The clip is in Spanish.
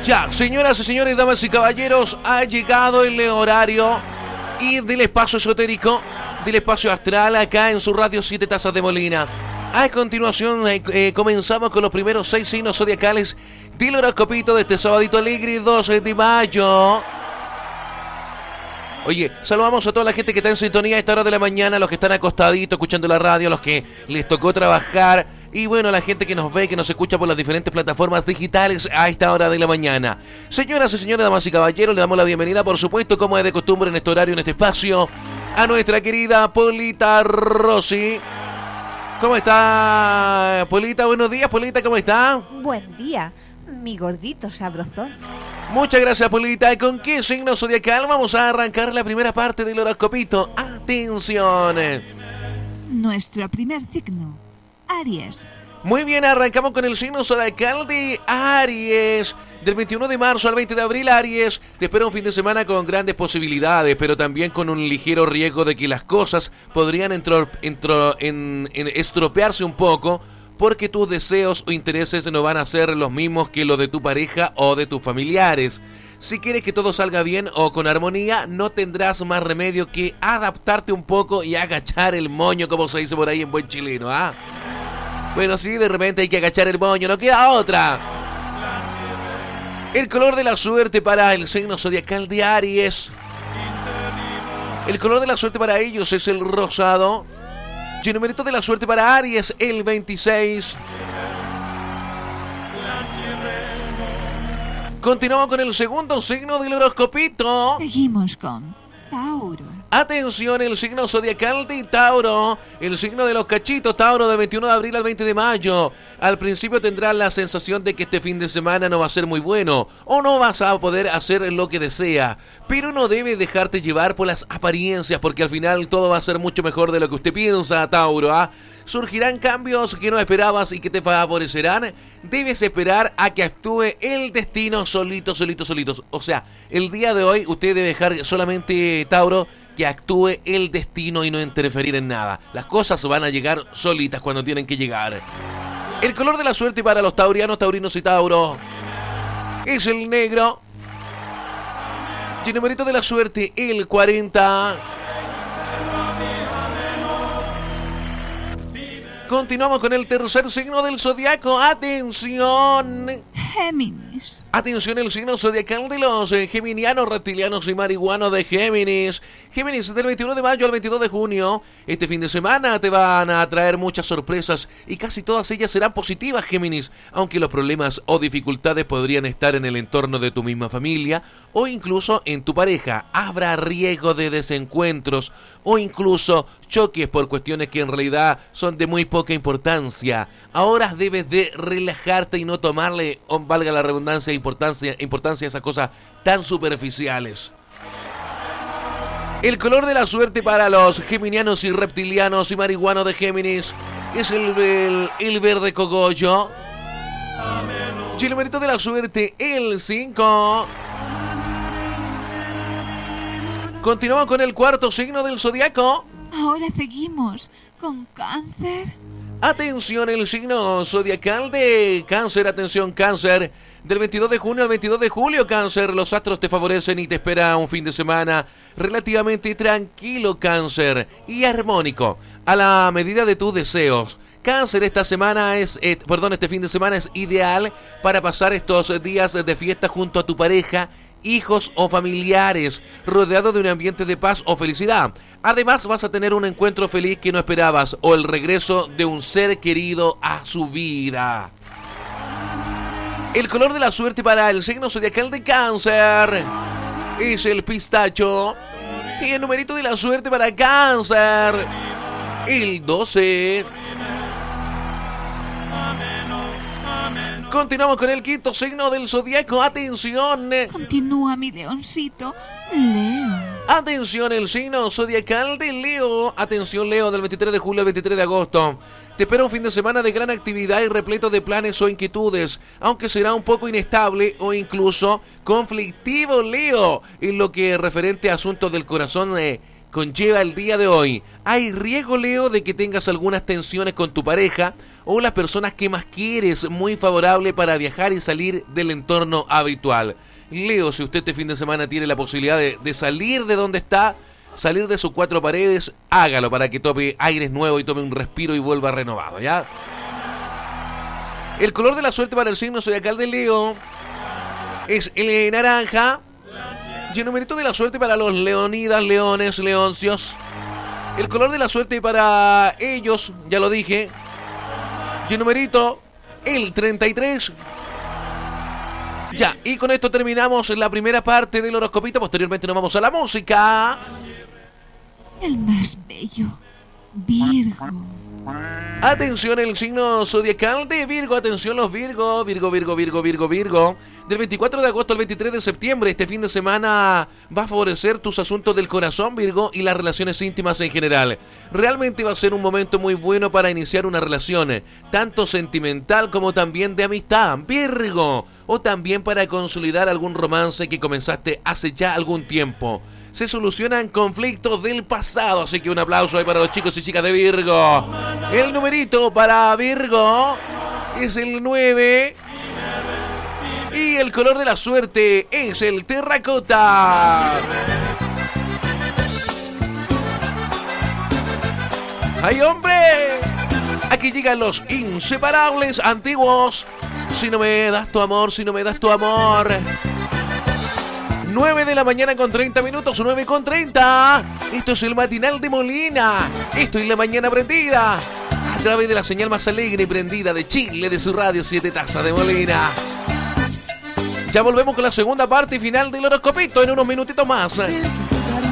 Ya, señoras y señores, damas y caballeros, ha llegado el horario y del espacio esotérico, del espacio astral, acá en su radio 7 Tazas de Molina. A continuación, comenzamos con los primeros 6 signos zodiacales del horoscopito de este sabadito alegre, 12 de mayo. Oye, saludamos a toda la gente que está en sintonía a esta hora de la mañana, los que están acostaditos escuchando la radio, los que les tocó trabajar y bueno, la gente que nos ve, que nos escucha por las diferentes plataformas digitales a esta hora de la mañana. Señoras y señores, damas y caballeros, le damos la bienvenida, por supuesto, como es de costumbre en este horario, en este espacio, a nuestra querida Polita Rossi. ¿Cómo está, Polita? Buenos días, Polita, ¿cómo está? Buen día, mi gordito sabrosón. Muchas gracias, Polita. ¿Con qué signo zodiacal vamos a arrancar la primera parte del horoscopito? ¡Atención! Nuestro primer signo, Aries. Muy bien, arrancamos con el signo zodiacal de Aries. Del 21 de marzo al 20 de abril, Aries, te espera un fin de semana con grandes posibilidades, pero también con un ligero riesgo de que las cosas podrían estropearse un poco, porque tus deseos o intereses no van a ser los mismos que los de tu pareja o de tus familiares. Si quieres que todo salga bien o con armonía, no tendrás más remedio que adaptarte un poco y agachar el moño, como se dice por ahí en buen chileno, ¿ah? Bueno, sí, de repente hay que agachar el moño, no queda otra. El color de la suerte para el signo zodiacal de Aries. El color de la suerte para ellos es el rosado. Y el numerito de la suerte para Aries, el 26. Continuamos con el segundo signo del horoscopito. Seguimos con Tauro. Atención, el signo zodiacal de Tauro, el signo de los cachitos, Tauro, del 21 de abril al 20 de mayo. Al principio tendrás la sensación de que este fin de semana no va a ser muy bueno, o no vas a poder hacer lo que desea, pero no debes dejarte llevar por las apariencias, porque al final todo va a ser mucho mejor de lo que usted piensa, Tauro, ¿ah? Surgirán cambios que no esperabas y que te favorecerán. Debes esperar a que actúe el destino solito. O sea, el día de hoy usted debe dejar solamente, Tauro, que actúe el destino y no interferir en nada. Las cosas van a llegar solitas cuando tienen que llegar. El color de la suerte para los taurianos, taurinos y Tauro es el negro. Y el numerito de la suerte, el 40. Continuamos con el tercer signo del zodiaco. ¡Atención! Géminis. Atención, el signo zodiacal de los geminianos, reptilianos y marihuanos de Géminis. Géminis, del 21 de mayo al 22 de junio. Este fin de semana te van a traer muchas sorpresas y casi todas ellas serán positivas, Géminis. Aunque los problemas o dificultades podrían estar en el entorno de tu misma familia o incluso en tu pareja. Habrá riesgo de desencuentros o incluso choques por cuestiones que en realidad son de muy poca importancia. Ahora debes de relajarte y no tomarle, valga la redundancia, importancia a esas cosas tan superficiales. El color de la suerte para los geminianos y reptilianos y marihuanos de Géminis es el verde cogollo. Y el numerito de la suerte, el 5. Continuamos con el cuarto signo del zodiaco. Ahora seguimos con Cáncer. Atención, el signo zodiacal de Cáncer. Atención, Cáncer. Del 22 de junio al 22 de julio, Cáncer. Los astros te favorecen y te espera un fin de semana relativamente tranquilo, Cáncer, y armónico, a la medida de tus deseos. Cáncer, este fin de semana es ideal para pasar estos días de fiesta junto a tu pareja, hijos o familiares, rodeado de un ambiente de paz o felicidad. Además, vas a tener un encuentro feliz que no esperabas o el regreso de un ser querido a su vida. El color de la suerte para el signo zodiacal de Cáncer es el pistacho. Y el numerito de la suerte para Cáncer, el 12. Continuamos con el quinto signo del zodiaco. Atención. Continúa mi leoncito, Leo. Atención, el signo zodiacal de Leo. Atención, Leo, del 23 de julio al 23 de agosto. Te espera un fin de semana de gran actividad y repleto de planes o inquietudes, aunque será un poco inestable o incluso conflictivo, Leo, en lo que referente a asuntos del corazón conlleva el día de hoy. Hay riesgo, Leo, de que tengas algunas tensiones con tu pareja o las personas que más quieres, muy favorable para viajar y salir del entorno habitual. Leo, si usted este fin de semana tiene la posibilidad de salir de donde está, salir de sus cuatro paredes, hágalo para que tome aires nuevos y tome un respiro y vuelva renovado, ¿ya? El color de la suerte para el signo zodiacal de Leo es el naranja. Y el numerito de la suerte para los leonidas, leones, leoncios. El color de la suerte para ellos, ya lo dije. Y el numerito, el 33. Ya, y con esto terminamos la primera parte del horoscopito. Posteriormente nos vamos a la música. El más bello, Virgo. Atención, el signo zodiacal de Virgo. Atención los Virgo. Virgo. Del 24 de agosto al 23 de septiembre, este fin de semana va a favorecer tus asuntos del corazón, Virgo, y las relaciones íntimas en general. Realmente va a ser un momento muy bueno para iniciar una relación, tanto sentimental como también de amistad, Virgo, o también para consolidar algún romance que comenzaste hace ya algún tiempo. Se solucionan conflictos del pasado, así que un aplauso ahí para los chicos y chicas de Virgo. El numerito para Virgo es el 9. Y el color de la suerte es el terracota. ¡Ay, hombre! Aquí llegan los inseparables antiguos. Si no me das tu amor, si no me das tu amor. 9 de la mañana con 30 minutos, 9 con 30. Esto es el matinal de Molina. Esto es La Mañana Prendida. A través de la señal más alegre y prendida de Chile, de su radio 7 Tazas de Molina. Ya volvemos con la segunda parte y final del horoscopito en unos minutitos más.